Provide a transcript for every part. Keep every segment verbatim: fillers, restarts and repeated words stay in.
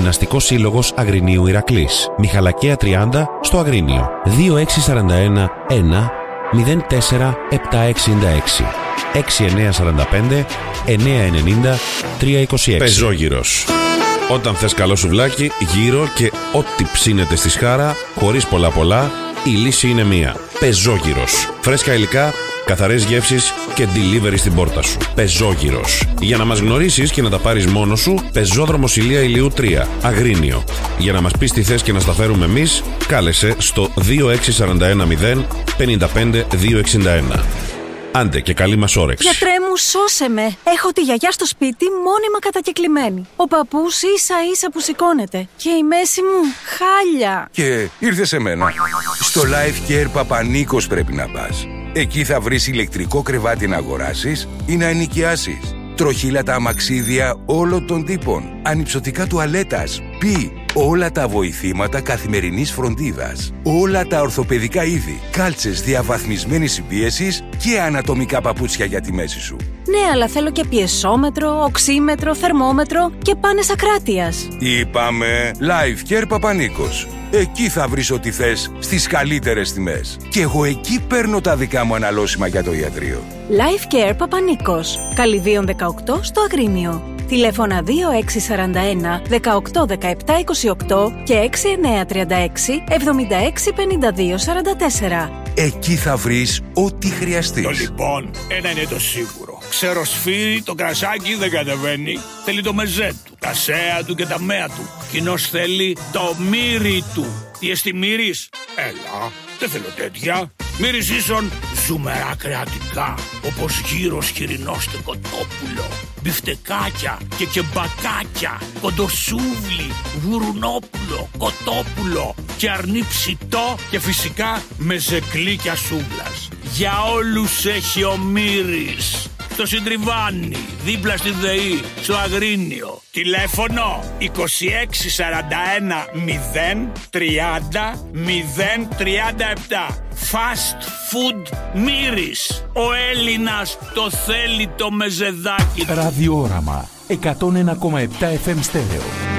Γυμναστικός Σύλλογος Αγρινίου Ηρακλής. Μιχαλακαία τριάντα στο Αγρίνιο. δύο έξι τέσσερα ένα ένα μηδέν τέσσερα επτά εξήντα έξι έξι εννιά τέσσερα πέντε εννιά εννιά τρία είκοσι έξι. Πεζόγυρος. Όταν θες καλό σουβλάκι, γύρω και ό,τι ψήνεται στη σχάρα, χωρίς πολλά πολλά, η λύση είναι μία. Πεζόγυρος. Φρέσκα υλικά, καθαρές γεύσεις και delivery στην πόρτα σου. Πεζόγυρος. Για να μας γνωρίσεις και να τα πάρεις μόνος σου, Πεζόδρομος Ηλία Ηλίου τρία, Αγρίνιο. Για να μας πεις τι θες και να στα φέρουμε εμείς, κάλεσε στο δύο έξι τέσσερα ένα μηδέν πέντε πέντε δύο εξήντα ένα. Άντε και καλή μας όρεξη. Γιατρέ μου, σώσε με. Έχω τη γιαγιά στο σπίτι μόνιμα κατακεκλημένη. Ο παππούς ίσα ίσα που σηκώνεται. Και η μέση μου χάλια. Και ήρθε σε μένα. Στο Life Care Παπανίκος πρέπει να πας. Εκεί θα βρεις ηλεκτρικό κρεβάτι να αγοράσεις ή να ενοικιάσεις. Τροχύλατα αμαξίδια όλων των τύπων. Ανυψωτικά τουαλέτας. Πι. Όλα τα βοηθήματα καθημερινής φροντίδας. Όλα τα ορθοπαιδικά είδη. Κάλτσες διαβαθμισμένης συμπίεσης και ανατομικά παπούτσια για τη μέση σου. Ναι, αλλά θέλω και πιεσόμετρο, οξύμετρο, θερμόμετρο και πάνες ακράτειας. Είπαμε Life Care Παπανίκος. Εκεί θα βρεις ό,τι θες στις καλύτερες τιμές. Και εγώ εκεί παίρνω τα δικά μου αναλώσιμα για το ιατρείο. Life Care Παπανίκος. Καλυδίων δεκαοκτώ στο Αγρίνιο. Τηλέφωνα δύο έξι τέσσερα ένα δεκαοκτώ δεκαεπτά είκοσι οκτώ και έξι εννιά τρία έξι εβδομήντα έξι πενήντα δύο σαράντα τέσσερα. Εκεί θα βρεις ό,τι χρειαστείς. Το λοιπόν, ένα είναι το σίγουρο. Ξεροσφύρι, το κρασάκι δεν κατεβαίνει. Θέλει το μεζέ του, τα σέα του και τα μέα του. Κοινώς θέλει το μύρι του. Τι εστί μύρις? Έλα, δεν θέλω τέτοια. Μύρις ίσον ζουμερά κρεατικά, όπως γύρος χοιρινός και κοτόπουλο, μπιφτεκάκια και κεμπακάκια, κοντοσούβλι, γουρουνόπουλο, κοτόπουλο και αρνί ψητό και φυσικά μεζεκλίκια σούβλας. Για όλους έχει ο Μύρης. Στο Συντριβάνι, δίπλα στη ΔΕΗ, στο Αγρίνιο. Τηλέφωνο είκοσι έξι σαράντα ένα μηδέν τριάντα μηδέν τριάντα επτά. Fast Food Μύρης. Ο Έλληνας το θέλει το μεζεδάκι. Ραδιόραμα εκατόν ένα κόμμα επτά εφ εμ στέρεο.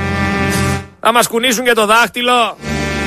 Θα μας κουνήσουν και το δάχτυλο.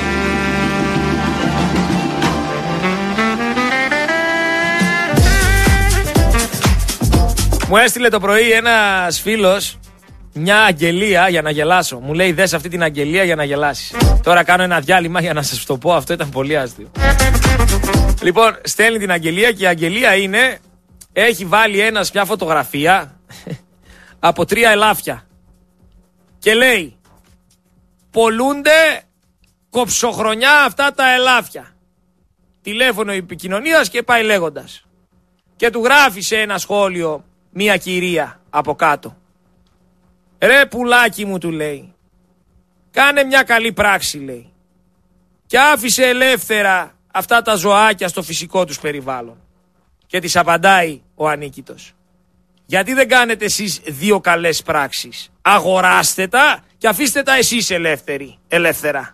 Μου έστειλε το πρωί ένας φίλος μια αγγελία για να γελάσω. Μου λέει δες αυτή την αγγελία για να γελάσεις. Τώρα κάνω ένα διάλειμμα για να σας το πω. Αυτό ήταν πολύ άστιο. Λοιπόν, στέλνει την αγγελία και η αγγελία είναι, έχει βάλει ένας μια φωτογραφία από τρία ελάφια και λέει πολλούνται κοψοχρονιά αυτά τα ελάφια. Τηλέφωνο επικοινωνίας και πάει λέγοντας. Και του γράφει σε ένα σχόλιο μία κυρία από κάτω. Ρε πουλάκι μου, του λέει, κάνε μια καλή πράξη, λέει, και άφησε ελεύθερα αυτά τα ζωάκια στο φυσικό τους περιβάλλον. Και της απαντάει ο ανίκητος, γιατί δεν κάνετε εσείς δύο καλές πράξεις? Αγοράστε τα και αφήστε τα εσείς ελεύθεροι, ελεύθερα.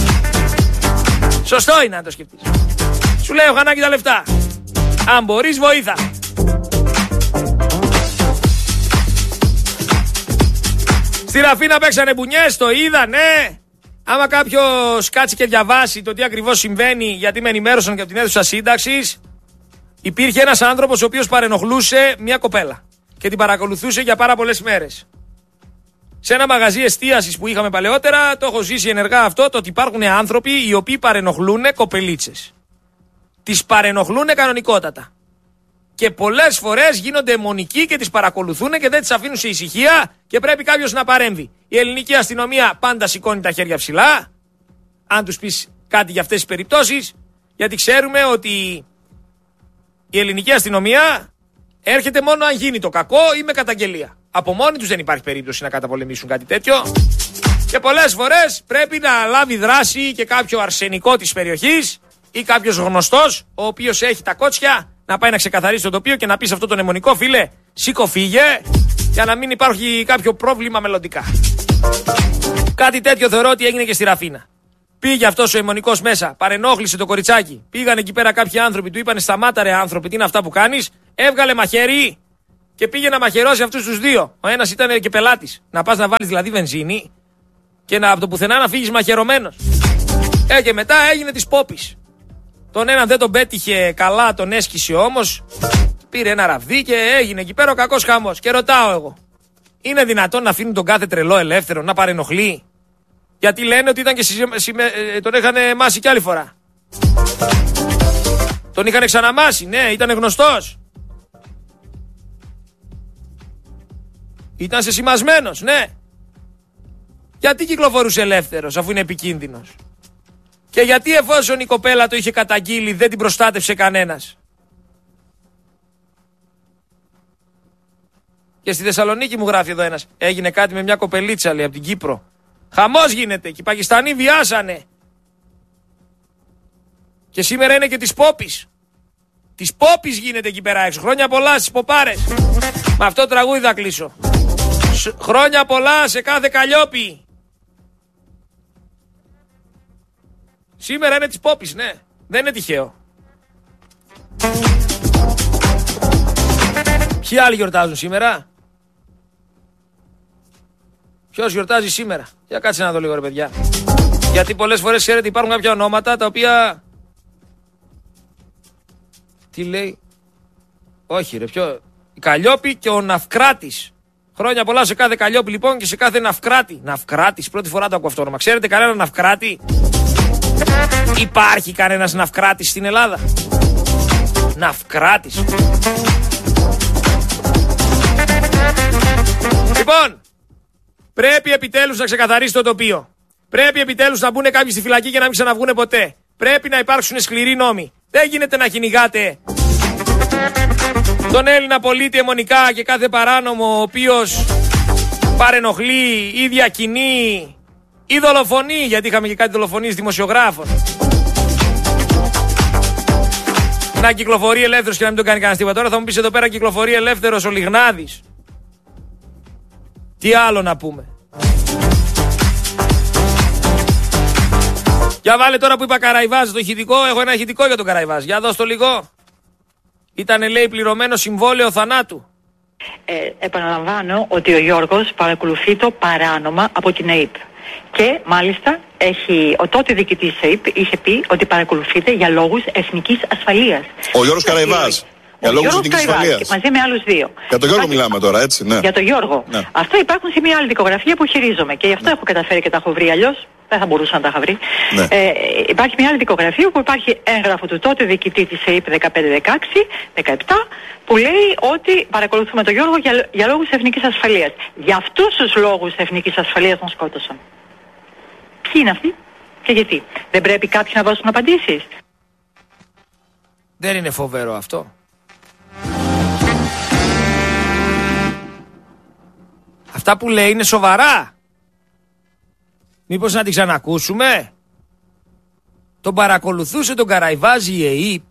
Σωστό είναι να το σκεφτείς. Σου λέει ο Χανάκη τα λεφτά. Αν μπορείς, βοήθα. Στη Ραφίνα παίξανε μπουνιές, το είδα, ναι. Άμα κάποιος κάτσει και διαβάσει το τι ακριβώς συμβαίνει, γιατί με ενημέρωσαν και από την αίθουσα σύνταξης, υπήρχε ένας άνθρωπος ο οποίος παρενοχλούσε μια κοπέλα και την παρακολουθούσε για πάρα πολλές μέρες. Σε ένα μαγαζί εστίασης που είχαμε παλαιότερα, το έχω ζήσει ενεργά αυτό, το ότι υπάρχουν άνθρωποι οι οποίοι παρενοχλούν κοπελίτσες. Τις παρενοχλούν κανονικότατα. Και πολλές φορές γίνονται αιμονικοί και τις παρακολουθούν και δεν τις αφήνουν σε ησυχία και πρέπει κάποιος να παρέμβει. Η ελληνική αστυνομία πάντα σηκώνει τα χέρια ψηλά, αν τους πεις κάτι για αυτές τις περιπτώσεις, γιατί ξέρουμε ότι η ελληνική αστυνομία έρχεται μόνο αν γίνει το κακό ή με καταγγελία. Από μόνοι τους δεν υπάρχει περίπτωση να καταπολεμήσουν κάτι τέτοιο. Και πολλές φορές πρέπει να λάβει δράση και κάποιο αρσενικό της περιοχής ή κάποιος γνωστός, ο οποίος έχει τα κότσια, να πάει να ξεκαθαρίσει το τοπίο και να πει σε αυτό τον αιμονικό, φίλε, σήκω φύγε, για να μην υπάρχει κάποιο πρόβλημα μελλοντικά. Κάτι τέτοιο θεωρώ ότι έγινε και στη Ραφίνα. Πήγε αυτός ο αιμονικός μέσα, παρενόχλησε το κοριτσάκι. Πήγαν εκεί πέρα κάποιοι άνθρωποι, του είπανε σταμάτα ρε άνθρωποι, τι είναι αυτά που κάνεις? Έβγαλε μαχαίρι και πήγε να μαχαιρώσει αυτούς τους δύο. Ο ένας ήταν και πελάτης. Να πας να βάλεις δηλαδή βενζίνη Και να, από το πουθενά να φύγεις μαχαιρωμένος. Ε, και μετά έγινε της πόπης. Τον έναν δεν τον πέτυχε καλά, τον έσκησε όμως. Πήρε ένα ραβδί και έγινε εκεί πέρα ο κακός χαμός. Και ρωτάω εγώ, είναι δυνατόν να αφήνουν τον κάθε τρελό ελεύθερο να παρενοχλεί? Γιατί λένε ότι ήταν και συζε... συμε... τον είχαν μάσει κι άλλη φορά. Τον είχαν ξαναμάσει, ναι, ήταν γνωστός. Ήταν σεσημασμένος, ναι. Γιατί κυκλοφορούσε ελεύθερος αφού είναι επικίνδυνος? Και γιατί εφόσον η κοπέλα το είχε καταγγείλει δεν την προστάτευσε κανένας? Και στη Θεσσαλονίκη μου γράφει εδώ ένας, έγινε κάτι με μια κοπελίτσα, λέει, από την Κύπρο. Χαμός γίνεται και οι Πακιστανοί βιάσανε. Και σήμερα είναι και της πόπης. Της πόπης γίνεται εκεί πέρα έξω. Χρόνια πολλά στις ποπάρες. Με αυτό το τραγούδι θα κλείσω. Χρόνια πολλά σε κάθε καλλιόπι. Σήμερα είναι της πόπης, ναι. Δεν είναι τυχαίο. Ποιοι άλλοι γιορτάζουν σήμερα? Ποιος γιορτάζει σήμερα? Για κάτσε να δω λίγο, ρε παιδιά. Γιατί πολλές φορές ξέρετε υπάρχουν κάποια ονόματα τα οποία... Τι λέει? Όχι ρε, ποιο... Η Καλλιόπη και ο Ναυκράτης. Χρόνια πολλά σε κάθε Καλλιόπη λοιπόν και σε κάθε Ναυκράτη. Ναυκράτης, πρώτη φορά το ακούω αυτό όνομα. Ξέρετε κανένα Ναυκράτη? Υπάρχει κανένας Ναυκράτης στην Ελλάδα? Ναυκράτης. Λοιπόν, πρέπει επιτέλους να ξεκαθαρίσει το τοπίο. Πρέπει επιτέλους να μπουν κάποιοι στη φυλακή και να μην ξαναβγούνε ποτέ. Πρέπει να υπάρξουν σκληροί νόμοι. Δεν γίνεται να κυνηγάτε τον Έλληνα πολίτη αιμονικά και κάθε παράνομο ο οποίος παρενοχλεί ή διακινεί ή δολοφονεί, γιατί είχαμε και κάτι δολοφονίες δημοσιογράφων. Να κυκλοφορεί ελεύθερος και να μην τον κάνει κανένας τίποτα. Τώρα θα μου πεις εδώ πέρα κυκλοφορεί ελεύθερος ο Λιγνάδης. Τι άλλο να πούμε? Για βάλε τώρα που είπα Καραϊβάζ το ηχητικό. Έχω ένα ηχητικό για τον Καραϊβάζ. Για δώσ' το λίγο. Ήτανε, λέει, πληρωμένο συμβόλαιο θανάτου. Ε, επαναλαμβάνω ότι ο Γιώργος παρακολουθεί το παράνομα από την ΕΕΠ. Και μάλιστα έχει, ο τότε διοικητής ΕΕΠ είχε πει ότι παρακολουθείται για λόγους εθνικής ασφαλείας. Ο Γιώργος Καραϊβάς. Για λόγους εθνικής ασφαλείας. Μαζί με άλλους δύο. Για τον Γιώργο μιλάμε τώρα, έτσι, ναι. Για τον Γιώργο. Ναι. Αυτά υπάρχουν σε μια άλλη δικογραφία που χειρίζομαι και γι' αυτό ναι. έχω καταφέρει και τα έχω βρει, αλλιώς δεν θα μπορούσα να τα είχα βρει. Ναι. Ε, υπάρχει μια άλλη δικογραφία που υπάρχει έγγραφο του τότε διοικητή της ΕΕΠ δεκαπέντε δεκαέξι δεκαεπτά που λέει ότι παρακολουθούμε τον Γιώργο για, για λόγους εθνικής ασφαλείας. Για αυτούς τους λόγους εθνικής ασφαλείας τον σκότωσαν. Ποιοι είναι αυτοί και γιατί? Δεν πρέπει κάποιοι να δώσουν απαντήσεις? Δεν είναι φοβερό αυτό? Αυτά που λέει είναι σοβαρά? Μήπως να την ξανακούσουμε? Τον παρακολουθούσε τον Καραϊβάζ η ΕΕΠ.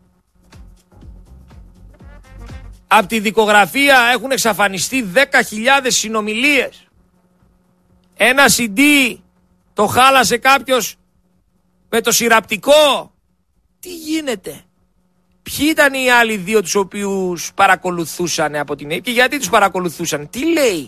Από τη δικογραφία έχουν εξαφανιστεί δέκα χιλιάδες συνομιλίες. Ένα σι ντι το χάλασε κάποιος με το συρραπτικό. Τι γίνεται? Ποιοι ήταν οι άλλοι δύο τους οποίους παρακολουθούσαν από την ΕΕΠ και γιατί τους παρακολουθούσαν? Τι λέει?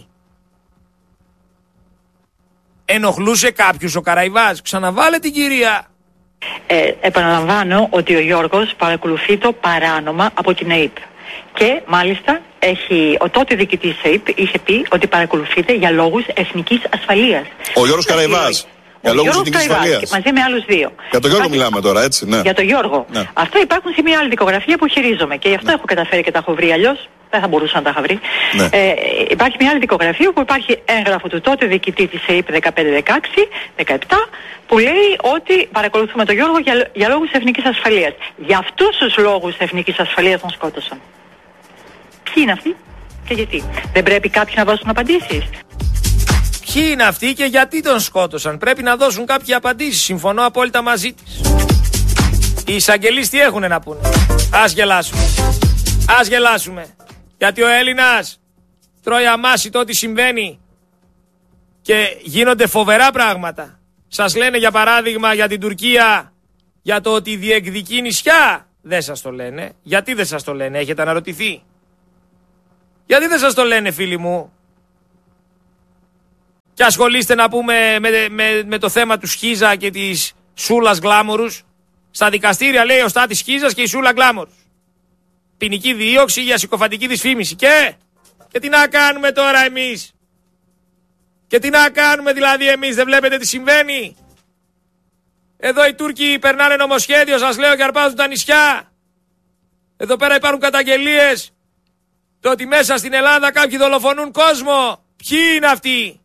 Ενοχλούσε κάποιους ο Καραϊβάς? Ξαναβάλε την κυρία. Ε, επαναλαμβάνω ότι ο Γιώργος παρακολουθεί το παράνομα από την ΕΕΠ. Και μάλιστα έχει, ο τότε διοικητής ΕΕΠ είχε πει ότι παρακολουθείται για λόγους εθνικής ασφαλείας. Ο Γιώργος Καραϊβάς. Για λόγους εθνικής ασφαλείας. Μαζί με άλλους δύο. Για τον Γιώργο μιλάμε τώρα, έτσι, ναι. Για τον Γιώργο. Ναι. Αυτά υπάρχουν σε μια άλλη δικογραφία που χειρίζομαι και γι' αυτό ναι. έχω καταφέρει και τα έχω βρει, αλλιώς δεν θα μπορούσα να τα είχα βρει. Ναι. Ε, υπάρχει μια άλλη δικογραφία που υπάρχει έγγραφο του τότε διοικητή της ΕΕΠ δεκαπέντε δεκαέξι δεκαεπτά που λέει ότι παρακολουθούμε τον Γιώργο για, για λόγους εθνικής ασφαλείας. Για αυτούς τους λόγους εθνικής ασφαλείας τον σκότωσαν. Ποιοι είναι αυτοί και γιατί? Δεν πρέπει κάποιοι να δώσουν απαντήσεις? Ποιοι είναι αυτοί και γιατί τον σκότωσαν? Πρέπει να δώσουν κάποιοι απαντήσεις. Συμφωνώ απόλυτα μαζί της. Οι εισαγγελείς τι έχουνε να πούνε? Ας γελάσουμε. Ας γελάσουμε. Γιατί ο Έλληνας τρώει αμάσιτο ό,τι συμβαίνει και γίνονται φοβερά πράγματα. Σας λένε για παράδειγμα για την Τουρκία για το ότι διεκδικεί νησιά. Δεν σας το λένε. Γιατί δεν σας το λένε? Έχετε αναρωτηθεί? Γιατί δεν σας το λένε, φίλοι μου? Και ασχολείστε να πούμε με, με, με το θέμα του Σχίζα και της Σούλας Γκλάμορους. Στα δικαστήρια λέει ο Στάτης Σχίζας και η Σούλα Γκλάμορους. Ποινική δίωξη για συκοφαντική δυσφήμιση. Και, και τι να κάνουμε τώρα εμείς. Και τι να κάνουμε δηλαδή εμείς, δεν βλέπετε τι συμβαίνει. Εδώ οι Τούρκοι περνάνε νομοσχέδιο, σας λέω, και αρπάζουν τα νησιά. Εδώ πέρα υπάρχουν καταγγελίες το ότι μέσα στην Ελλάδα κάποιοι δολοφονούν κόσμο. Ποιοι είναι αυτοί.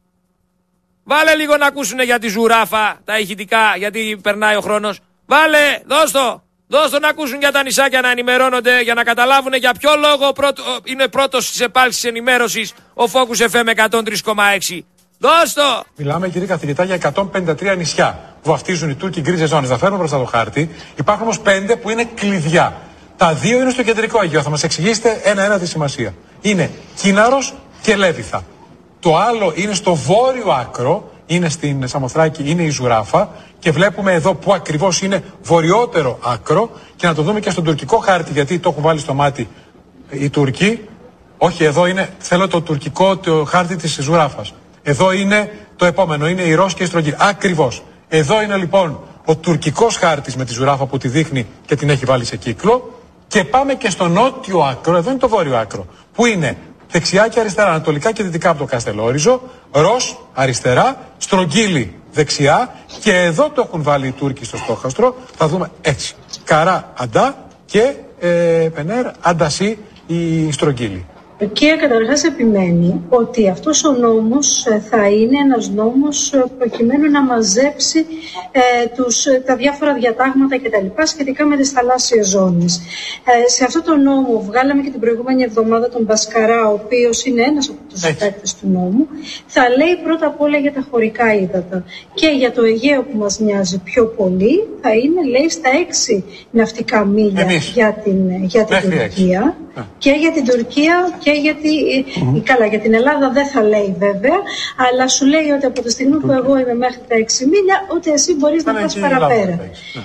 Βάλε λίγο να ακούσουν για τη Ζουράφα, τα ηχητικά, γιατί περνάει ο χρόνος. Βάλε, δώσ' το. Δώσ' το να ακούσουν για τα νησάκια, να ενημερώνονται, για να καταλάβουν για ποιο λόγο πρώτο, είναι πρώτος στις επάλξεις ενημέρωσης ο Focus εφ εμ εκατόν τρία κόμμα έξι. Δώσ' το. Μιλάμε, κύριε καθηγητά, για εκατόν πενήντα τρία νησιά που βαφτίζουν οι Τούρκοι γκρίζες ζώνες. Θα φέρουμε μπροστά το χάρτη. Υπάρχουν όμως πέντε που είναι κλειδιά. Τα δύο είναι στο κεντρικό Αιγαίο. Θα μας εξηγήσετε ένα-ένα τη σημασία. Είναι Κίναρος και Λέβιθα. Το άλλο είναι στο βόρειο άκρο, είναι στην Σαμοθράκη, είναι η Ζουράφα. Και βλέπουμε εδώ που ακριβώς είναι βορειότερο άκρο. Και να το δούμε και στον τουρκικό χάρτη, γιατί το έχουν βάλει στο μάτι οι Τούρκοι. Όχι, εδώ είναι, θέλω το τουρκικό το χάρτη της Ζουράφας. Εδώ είναι το επόμενο, είναι η Ρώση και η Στρογγύλη. Ακριβώς. Εδώ είναι λοιπόν ο τουρκικός χάρτης με τη Ζουράφα που τη δείχνει και την έχει βάλει σε κύκλο. Και πάμε και στο νότιο άκρο, εδώ είναι το βόρειο άκρο, που είναι δεξιά και αριστερά, ανατολικά και δυτικά από το Καστελόριζο, Ρώση αριστερά, Στρογγύλη δεξιά, και εδώ το έχουν βάλει οι Τούρκοι στο στόχαστρο. Θα δούμε έτσι. Καρά Αντά και ε, Πενέρ Αντασί η Στρογγύλη. Και καταρχάς επιμένει ότι αυτός ο νόμος θα είναι ένας νόμος προκειμένου να μαζέψει ε, τους, τα διάφορα διατάγματα και τα λοιπά σχετικά με τις θαλάσσιες ζώνες. Ε, σε αυτό το νόμο βγάλαμε και την προηγούμενη εβδομάδα τον Μπασκαρά, ο οποίος είναι ένας από τους συντάκτες του νόμου. Θα λέει πρώτα απ' όλα για τα χωρικά ύδατα και για το Αιγαίο που μας νοιάζει πιο πολύ. Θα είναι, λέει, στα έξι ναυτικά μίλια για την, για την Τουρκία. Yeah. Και για την Τουρκία και γιατί, mm-hmm. καλά, για την Ελλάδα δεν θα λέει βέβαια, αλλά σου λέει ότι από τη στιγμή που εγώ είμαι μέχρι τα έξι μίλια, ότι εσύ μπορείς να πας παραπέρα.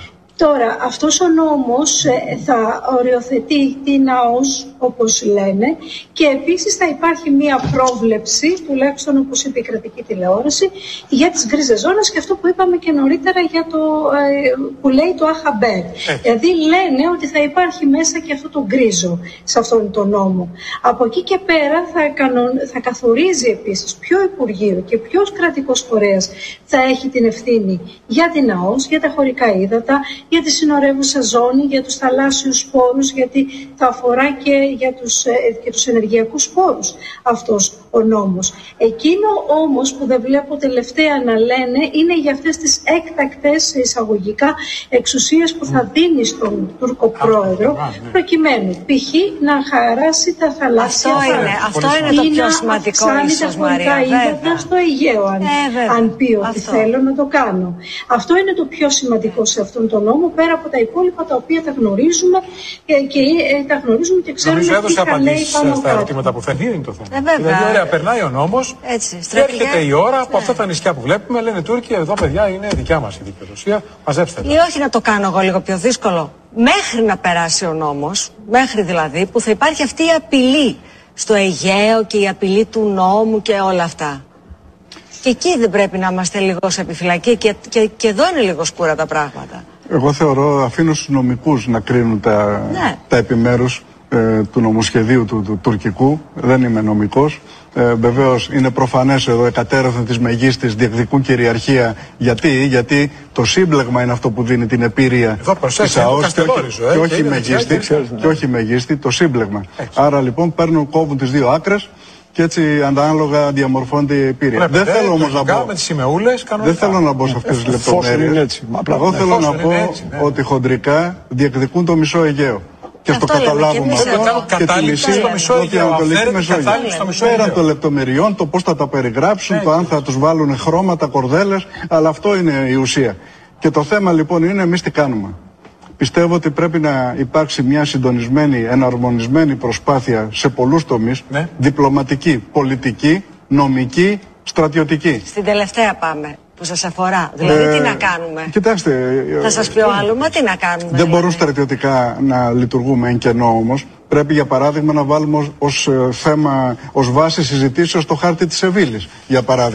Τώρα, αυτός ο νόμος θα οριοθετεί την ΑΟΣ, όπως λένε, και επίσης θα υπάρχει μία πρόβλεψη, τουλάχιστον όπως είπε η κρατική τηλεόραση, για τις γκρίζες ζώνες και αυτό που είπαμε και νωρίτερα για το, που λέει το ΑΧΑΜΠΕΡ. Δηλαδή λένε ότι θα υπάρχει μέσα και αυτό το γκρίζο σε αυτόν τον νόμο. Από εκεί και πέρα θα, κανον, θα καθορίζει επίσης ποιο Υπουργείο και ποιος κρατικός φορέας θα έχει την ευθύνη για την ΑΟΣ, για τα χωρικά ύδατα, για τη συνορεύουσα ζώνη, για τους θαλάσσιους σπόρους, γιατί θα αφορά και για τους, και τους ενεργειακούς σπόρους αυτός ο νόμος. Εκείνο όμως που δεν βλέπω τελευταία να λένε είναι για αυτές τις έκτακτες εισαγωγικά εξουσίες που θα δίνει στον Τούρκο πρόεδρο, προκειμένου π.χ. να χαράσει τα θαλάσσια αυτό είναι, αυτό είναι το πιο σημαντικό ίσως, Μαρία. Ύδατα στο Αιγαίο, αν, ε, αν πει ότι αυτό θέλω να το κάνω. Αυτό είναι το πιο σημαντικό σε αυτόν τον νόμο, πέρα από τα υπόλοιπα τα οποία τα γνωρίζουμε και, και ε, τα γνωρίζουμε και ξέρουμε τι θα λέει πάνω κάτω. Έδωσε στα ερωτήματα που φέρνει, είναι το θέμα. Ε, δηλαδή, ωραία, περνάει ο νόμος και έρχεται η ώρα από ναι. αυτά τα νησιά που βλέπουμε, λένε Τούρκοι, εδώ παιδιά είναι δικιά μας η δικαιοδοσία, μαζέψτε τα. Ή όχι να το κάνω εγώ λίγο πιο δύσκολο, μέχρι να περάσει ο νόμος, μέχρι δηλαδή που θα υπάρχει αυτή η απειλή στο Αιγαίο και η απειλή του νόμου και όλα αυτά. Και εκεί δεν πρέπει να είμαστε λίγο σε επιφυλακή και, και, και εδώ είναι λίγο σκούρα τα πράγματα. Εγώ θεωρώ, αφήνω στους νομικούς να κρίνουν τα, ναι. τα επιμέρους ε, του νομοσχεδίου του, του τουρκικού. Δεν είμαι νομικός. Ε, Βεβαίως είναι προφανές εδώ εκατέρωθεν της μεγίστης διεκδικούν κυριαρχία. Γιατί, γιατί το σύμπλεγμα είναι αυτό που δίνει την επίρρεια της ΑΟΣ και, ε, και, όχι μεγίστη, και όχι μεγίστη, το σύμπλεγμα. Έτσι. Άρα λοιπόν παίρνουν, κόβουν τις δύο άκρες. Και έτσι ανάλογα διαμορφώνεται η επίρρεια. Δεν θέλω όμως να μπω. Δεν θέλω να μπω σε αυτές τις λεπτομέρειες. Εγώ θέλω να πω ότι χοντρικά διεκδικούν το μισό Αιγαίο. Και στο καταλάβουμε αυτό και τη μισή νοτιοανατολική Μεσόγειο. Πέρα των λεπτομεριών, το πώς θα τα περιγράψουν, το αν θα τους βάλουν χρώματα, κορδέλες, αλλά αυτό είναι η ουσία. Και το θέμα λοιπόν είναι εμείς τι κάνουμε. Πιστεύω ότι πρέπει να υπάρξει μια συντονισμένη, εναρμονισμένη προσπάθεια σε πολλούς τομείς, ναι. διπλωματική, πολιτική, νομική, στρατιωτική. Στην τελευταία πάμε, που σας αφορά. Δηλαδή ε, τι να κάνουμε. Κοιτάξτε. Θα σας πει ο άλλο, μα τι να κάνουμε. Δεν δηλαδή. μπορούν στρατιωτικά να λειτουργούμε εν κενό όμως. Πρέπει για παράδειγμα να βάλουμε ως, ως θέμα, ως βάση συζητήσεως το χάρτη της Σεβίλης, για παράδειγμα.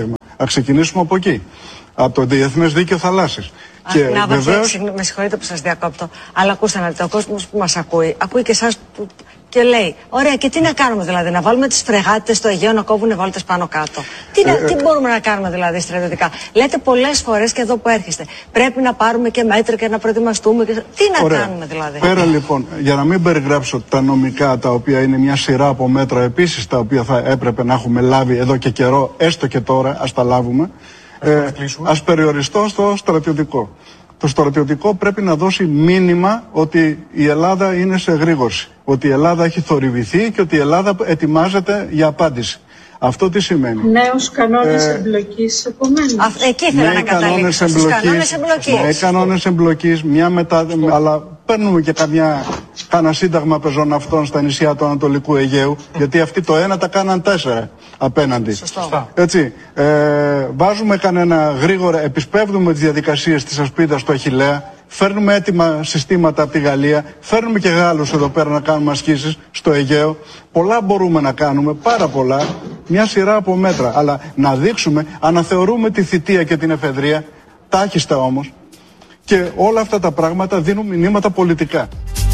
Να ξεκινήσουμε από εκεί. Από το Διεθνές Δίκαιο Θαλάσσης. Και να βεβαίως... Με συγχωρείτε που σας διακόπτω, αλλά ακούστε να δείτε, ο κόσμος που μας ακούει, ακούει και εσάς που... και λέει, ωραία, και τι να κάνουμε δηλαδή, να βάλουμε τις φρεγάτες στο Αιγαίο να κόβουν βόλτες πάνω κάτω. Τι, να, ε, τι μπορούμε να κάνουμε δηλαδή στρατιωτικά. Λέτε πολλές φορές και εδώ που έρχεστε, πρέπει να πάρουμε και μέτρα και να προετοιμαστούμε. Και... Τι να ωραία. κάνουμε δηλαδή. Πέρα λοιπόν, για να μην περιγράψω τα νομικά, τα οποία είναι μια σειρά από μέτρα επίσης, τα οποία θα έπρεπε να έχουμε λάβει εδώ και καιρό, έστω και τώρα, ας τα λάβουμε. Ε, ας περιοριστώ στο στρατιωτικό. Το στρατιωτικό πρέπει να δώσει μήνυμα ότι η Ελλάδα είναι σε γρήγορση. Ότι η Ελλάδα έχει θορυβηθεί και ότι η Ελλάδα ετοιμάζεται για απάντηση. Αυτό τι σημαίνει. Νέους κανόνες ε, εμπλοκής επομένως. Εκεί ήθελα να καταλήξω. Στους κανόνες εμπλοκής. Ναι, κανόνες εμπλοκής, μια μετά... αλλά παίρνουμε και καμιά, κάνα σύνταγμα πεζοναυτών στα νησιά του Ανατολικού Αιγαίου, γιατί αυτοί το ένα τα κάναν τέσσερα απέναντι. Σωστό. Έτσι, ε, βάζουμε κανένα γρήγορα, επισπεύδουμε τις διαδικασίες της ασπίδας στο Αχιλλέα, φέρνουμε έτοιμα συστήματα από τη Γαλλία, φέρνουμε και Γάλλους εδώ πέρα να κάνουμε ασκήσεις στο Αιγαίο. Πολλά μπορούμε να κάνουμε, πάρα πολλά, μια σειρά από μέτρα. Αλλά να δείξουμε, αναθεωρούμε τη θητεία και την εφεδρεία, τάχιστα όμως, και όλα αυτά τα πράγματα δίνουν μηνύματα πολιτικά.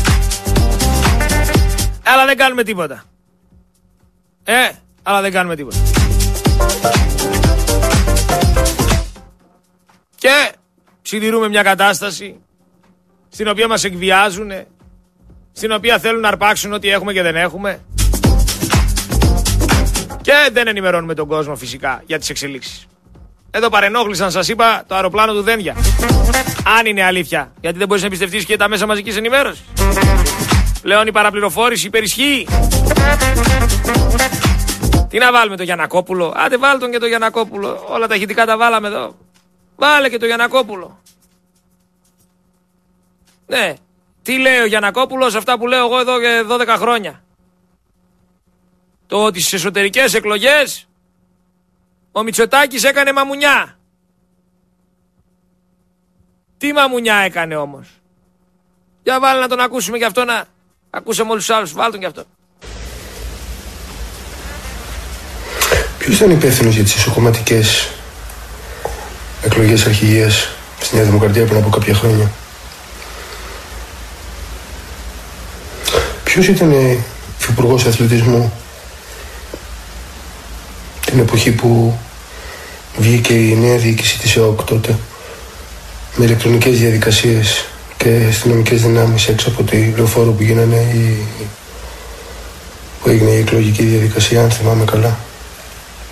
Αλλά δεν κάνουμε τίποτα. Ε, αλλά δεν κάνουμε τίποτα. Και συντηρούμε μια κατάσταση στην οποία μας εκβιάζουν, στην οποία θέλουν να αρπάξουν ό,τι έχουμε και δεν έχουμε. Και δεν ενημερώνουμε τον κόσμο φυσικά για τις εξελίξεις. Εδώ παρενόχλησαν, σας είπα, το αεροπλάνο του Δένδια. Αν είναι αλήθεια, γιατί δεν μπορείς να εμπιστευτείς και τα μέσα μαζικής ενημέρωσης. Πλέον η παραπληροφόρηση υπερισχύει. Τι να βάλουμε το Γιαννακόπουλο. Άντε βάλ τον και το Γιαννακόπουλο. Όλα τα ηχητικά τα βάλαμε εδώ. Βάλε και το Γιαννακόπουλο. Ναι. Τι λέει ο Γιαννακόπουλος, αυτά που λέω εγώ εδώ και δώδεκα χρόνια. Το ότι στις εσωτερικές εκλογές ο Μητσοτάκης έκανε μαμουνιά. Τι μαμουνιά έκανε όμως. Για βάλε να τον ακούσουμε και αυτό, να ακούσαμε όλους τους άλλους. Βάλ τον και αυτό. Ποιος ήταν υπεύθυνος για τις ισοκομματικές εκλογές αρχηγίας στη Νέα Δημοκρατία πριν από κάποια χρόνια? Ποιος ήταν υφυπουργός αθλητισμού την εποχή που βγήκε η νέα διοίκηση της ΕΟΚ τότε με ηλεκτρονικές διαδικασίες και αστυνομικές δυνάμεις έξω από τη λεωφόρο που γίνανε η... που έγινε η εκλογική διαδικασία, αν θυμάμαι καλά?